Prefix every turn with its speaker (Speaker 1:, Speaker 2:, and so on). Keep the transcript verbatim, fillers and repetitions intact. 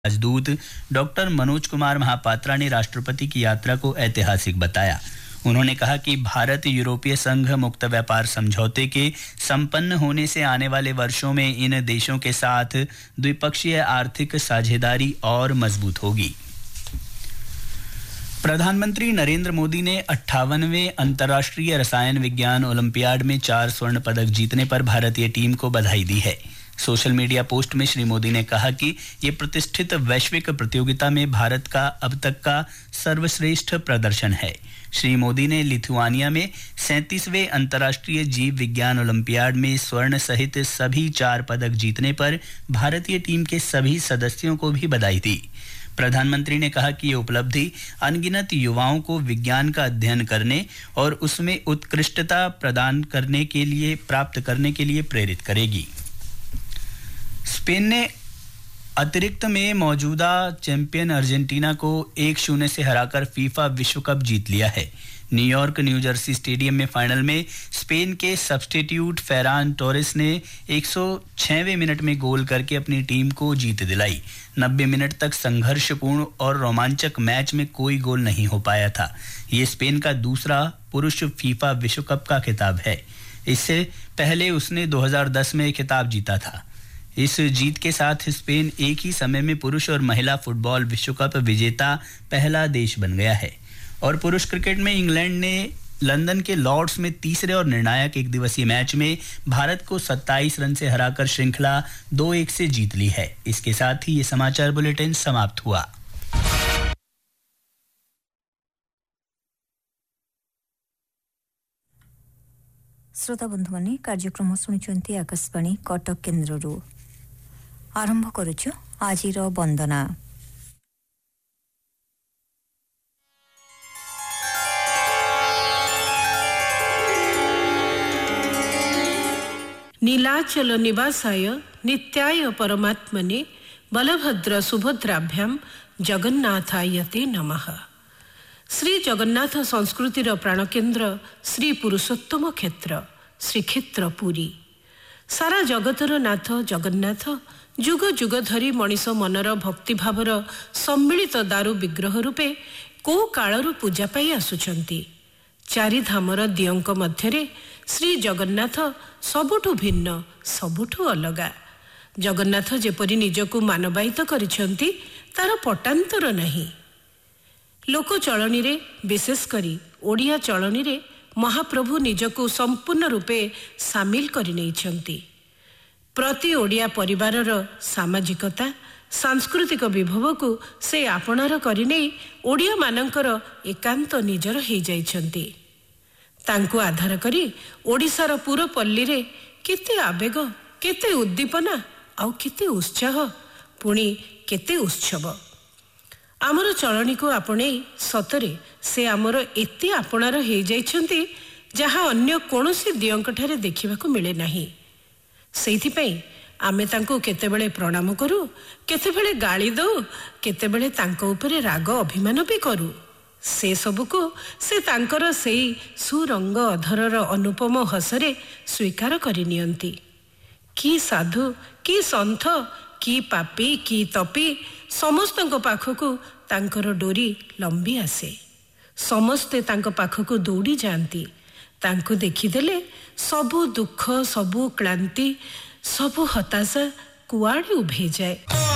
Speaker 1: राजदूत डॉक्टर मनोज कुमार महापात्रा ने राष्ट्रपति की यात्रा को ऐतिहासिक बताया। उन्होंने कहा कि भारत यूरोपीय संघ मुक्त व्यापार समझौते के संपन्न होने से आने वाले वर्षों में इन देशों के साथ द्विपक्षीय आर्थिक साझेदारी और मजबूत होगी। प्रधानमंत्री नरेंद्र मोदी ने अट्ठावनवें अंतर्राष्ट्रीय रसायन विज्ञान ओलंपियाड में चार स्वर्ण पदक जीतने पर भारतीय टीम को बधाई दी है। सोशल मीडिया पोस्ट में श्री मोदी ने कहा कि ये प्रतिष्ठित वैश्विक प्रतियोगिता में भारत का अब तक का सर्वश्रेष्ठ प्रदर्शन है। श्री मोदी ने लिथुआनिया में सैंतीसवें अंतर्राष्ट्रीय जीव विज्ञान ओलंपियाड में स्वर्ण सहित सभी चार पदक जीतने पर भारतीय टीम के सभी सदस्यों को भी बधाई दी। प्रधानमंत्री ने कहा कि ये उपलब्धि अनगिनत युवाओं को विज्ञान का अध्ययन करने और उसमें उत्कृष्टता प्रदान करने के लिए प्राप्त करने के लिए प्रेरित करेगी। स्पेन ने अतिरिक्त में मौजूदा चैंपियन अर्जेंटीना को एक शून्य से हराकर फीफा विश्व कप जीत लिया है। न्यूयॉर्क न्यू जर्सी स्टेडियम में फाइनल में स्पेन के सब्स्टिट्यूट फेरान टोरेस ने एक सौ छहवें मिनट में गोल करके अपनी टीम को जीत दिलाई। नब्बे मिनट तक संघर्षपूर्ण और रोमांचक मैच में कोई गोल नहीं हो पाया था। ये स्पेन का दूसरा पुरुष फीफा विश्व कप का खिताब है। इससे पहले उसने दो हज़ार दस में खिताब जीता था। इस जीत के साथ स्पेन एक ही समय में पुरुष और महिला फुटबॉल विश्व कप विजेता पहला देश बन गया है। और पुरुष क्रिकेट में इंग्लैंड ने लंदन के लॉर्ड्स में तीसरे और निर्णायक एक दिवसीय मैच में भारत को सत्ताईस रन से हराकर श्रृंखला दो एक से जीत ली है। इसके साथ ही ये समाचार बुलेटिन समाप्त हुआ।
Speaker 2: श्रोता बंधु माने कार्यक्रम सुनिचंती आकाशवाणी कटक केन्द्ररू आरंभ करुछु आजिर वंदना।
Speaker 3: नीलाचल निवासाय नित्याय परमात्मने बलभद्र सुभद्राभ्याम जगन्नाथायते नमः। श्री जगन्नाथ संस्कृतिर प्राणकेन्द्र श्री पुरुषोत्तम क्षेत्र श्रीक्षेत्र पुरी। सारा जगतर नाथ जगन्नाथ जुग जुग धरी मनीष मनर भक्तिभावर सम्मिलित दारु विग्रह रूपे को कालरू पूजा पाई आसुचंती। चारि धामर दियंक मध्यरे श्री जगन्नाथ सबुठु भिन्न सबुठु अलगा। जगन्नाथ जेपरि निजकु मानवायित करिसेंती तार पटांतर नहीं। लोक चलनी रे विशेष करी ओडिया चलनी रे महाप्रभु निजकु संपूर्ण रूपे सामिल करि नैछंती। प्रति ओडिया परिवारर सामाजिकता सांस्कृतिक विभव को से आपणार करि नै ओडिया मानकर एकांत निजर हो जाइछंती। तांको आधार करी ओडिशार पूरा पल्ली रे केते आवेग केते उद्दीपना आउ केते उत्साह पुणी केते उत्सव। आमर चलनी को आपणे सतरे से आमर एते आपणार हो जाइछंती जहाँ अन्य कोनोसी दियंकठारे देखिबाकू मिले नाही। सेइथिपई आमे तांको केतेबेले प्रणाम करू, केतेबेले गाली दो, केतेबेले तांको उपरे राग अभिमान भी करू। से सबको से तांकर सेई सुरंग अधरर अनुपम हसरे स्वीकार करि नियंती। की साधु की संथ की पापी की तपी समस्तଙ୍କ पाखକୁ तांकर डोरी लंबी आसे। समस्ते तांको पाखକୁ दौड़ी जाती। तांको देखिदेले सबु दुख सबु क्लांति सबु हताशा कुआड़े उभे जाए।